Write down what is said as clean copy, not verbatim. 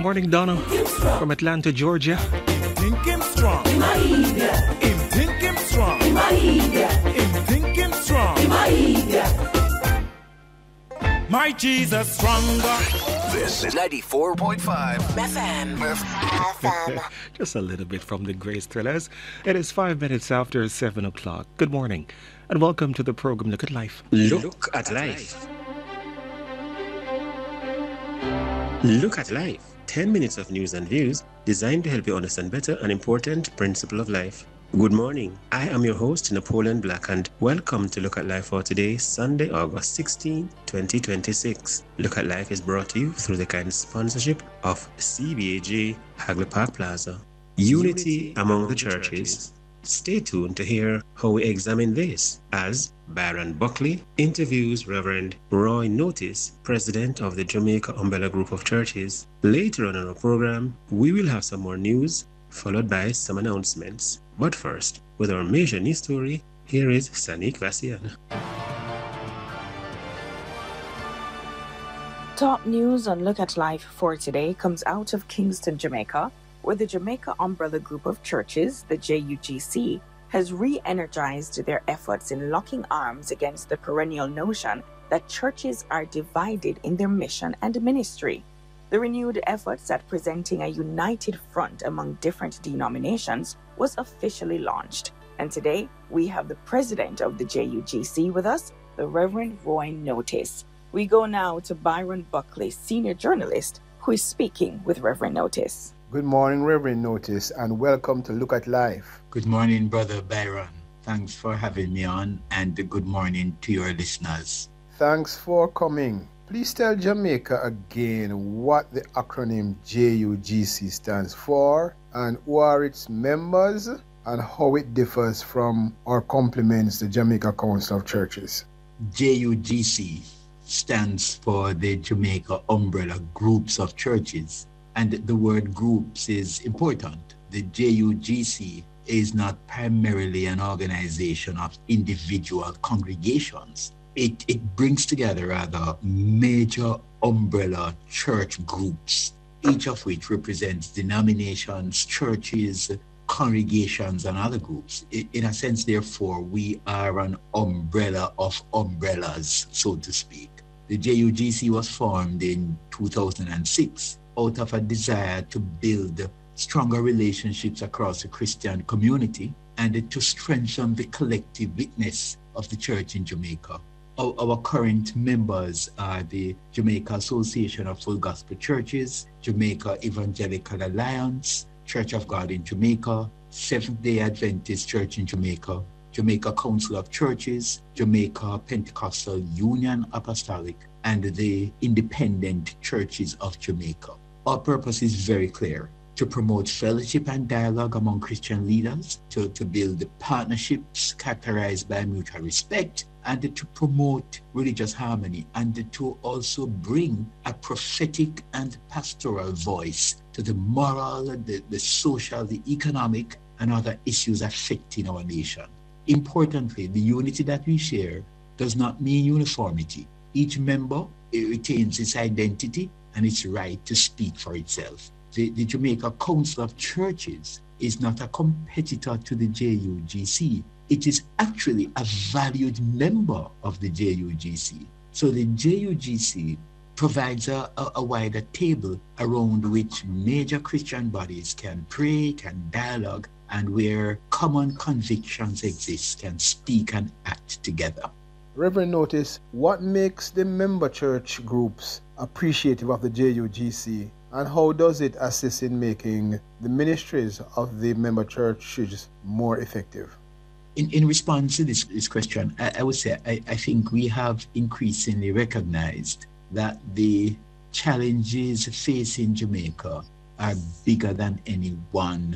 morning, Donna, from Atlanta, Georgia. Think him strong. Him think him strong. Him think him strong. My Jesus stronger. This is 94.5 FM. Just a little bit from the Grace Thrillers. It is 5 minutes after 7 o'clock. Good morning, and welcome to the program Look at Life. Look at Life. Look at Life. 10 minutes of news and views designed to help you understand better an important principle of life. Good morning. I am your host, Napoleon Black, and welcome to Look at Life for today, Sunday, August 16, 2026. Look at Life is brought to you through the kind sponsorship of CBAG Hagley Park Plaza. Unity among the churches. Stay tuned to hear how we examine this as Byron Buckley interviews Reverend Roy Notice, president of the Jamaica Umbrella Group of Churches. Later on in our program, we will have some more news, followed by some announcements. But first, with our major news story, here is Sanique Vassian. Top news on Look at Life for today comes out of Kingston, Jamaica, where the Jamaica Umbrella Group of Churches, the JUGC, has re-energized their efforts in locking arms against the perennial notion that churches are divided in their mission and ministry. The renewed efforts at presenting a united front among different denominations was officially launched. And today, we have the president of the JUGC with us, the Reverend Roy Notice. We go now to Byron Buckley, senior journalist, who is speaking with Reverend Notice. Good morning, Reverend Notice, and welcome to Look at Life. Good morning, Brother Byron. Thanks for having me on, and good morning to your listeners. Thanks for coming. Please tell Jamaica again what the acronym JUGC stands for, and who are its members, and how it differs from or complements the Jamaica Council of Churches. JUGC stands for the Jamaica Umbrella Groups of Churches. And the word groups is important. The JUGC is not primarily an organization of individual congregations. It brings together rather major umbrella church groups, each of which represents denominations, churches, congregations, and other groups. In a sense, therefore, we are an umbrella of umbrellas, so to speak. The JUGC was formed in 2006. Out of a desire to build stronger relationships across the Christian community and to strengthen the collective witness of the church in Jamaica. Our current members are the Jamaica Association of Full Gospel Churches, Jamaica Evangelical Alliance, Church of God in Jamaica, Seventh-day Adventist Church in Jamaica, Jamaica Council of Churches, Jamaica Pentecostal Union Apostolic, and the Independent Churches of Jamaica. Our purpose is very clear: to promote fellowship and dialogue among Christian leaders, to build partnerships characterized by mutual respect, and to promote religious harmony, and to also bring a prophetic and pastoral voice to the moral, the social, the economic, and other issues affecting our nation. Importantly, the unity that we share does not mean uniformity. Each member retains its identity and its right to speak for itself. The Jamaica Council of Churches is not a competitor to the JUGC. It is actually a valued member of the JUGC. So the JUGC provides a wider table around which major Christian bodies can pray, can dialogue, and where common convictions exist, can speak and act together. Reverend Notice, what makes the member church groups appreciative of the JUGC, and how does it assist in making the ministries of the member churches more effective? In response to this question, I would say I think we have increasingly recognized that the challenges facing Jamaica are bigger than any one